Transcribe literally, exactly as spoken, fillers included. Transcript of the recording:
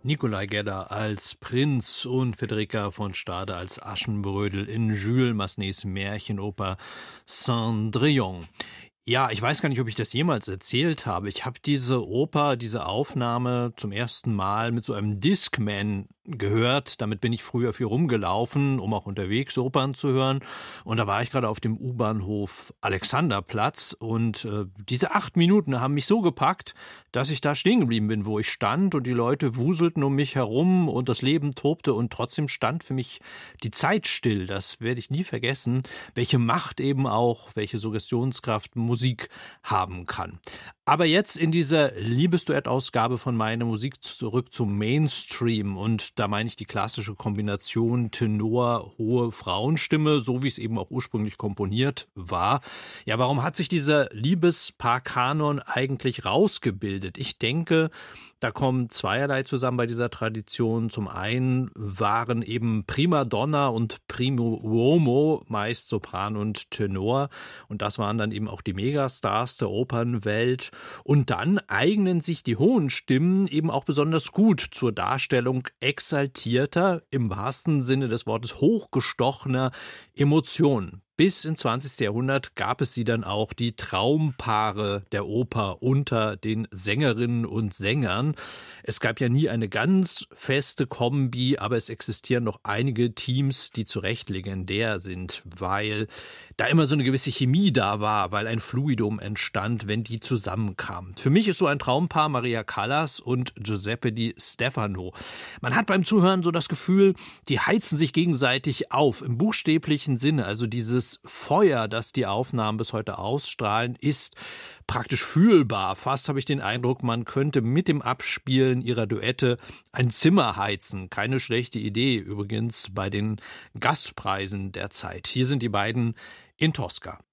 Nikolai Gedda als Prinz und Federica von Stade als Aschenbrödel in Jules Massenets Märchenoper Cendrillon. Ja, ich weiß gar nicht, ob ich das jemals erzählt habe. Ich habe diese Oper, diese Aufnahme zum ersten Mal mit so einem Discman gehört. Damit bin ich früher viel rumgelaufen, um auch unterwegs Opern zu hören. Und da war ich gerade auf dem U-Bahnhof Alexanderplatz. Und äh, diese acht Minuten haben mich so gepackt, dass ich da stehen geblieben bin, wo ich stand. Und die Leute wuselten um mich herum und das Leben tobte. Und trotzdem stand für mich die Zeit still. Das werde ich nie vergessen, welche Macht eben auch, welche Suggestionskraft Musik haben kann. Aber jetzt in dieser Liebesduett-Ausgabe von meiner Musik zurück zum Mainstream. Und da meine ich die klassische Kombination Tenor, hohe Frauenstimme, so wie es eben auch ursprünglich komponiert war. Ja, warum hat sich dieser Liebespaar-Kanon eigentlich rausgebildet? Ich denke, da kommen zweierlei zusammen bei dieser Tradition. Zum einen waren eben Primadonna und Primo Uomo, meist Sopran und Tenor. Und das waren dann eben auch die Megastars der Opernwelt. Und dann eignen sich die hohen Stimmen eben auch besonders gut zur Darstellung exaltierter, im wahrsten Sinne des Wortes hochgestochener Emotionen. Bis ins zwanzigste Jahrhundert gab es sie dann auch, die Traumpaare der Oper unter den Sängerinnen und Sängern. Es gab ja nie eine ganz feste Kombi, aber es existieren noch einige Teams, die zu Recht legendär sind, weil da immer so eine gewisse Chemie da war, weil ein Fluidum entstand, wenn die zusammenkamen. Für mich ist so ein Traumpaar Maria Callas und Giuseppe Di Stefano. Man hat beim Zuhören so das Gefühl, die heizen sich gegenseitig auf, im buchstäblichen Sinne, also dieses Feuer, das die Aufnahmen bis heute ausstrahlen, ist praktisch fühlbar. Fast habe ich den Eindruck, man könnte mit dem Abspielen ihrer Duette ein Zimmer heizen. Keine schlechte Idee übrigens bei den Gastpreisen der Zeit. Hier sind die beiden in Tosca.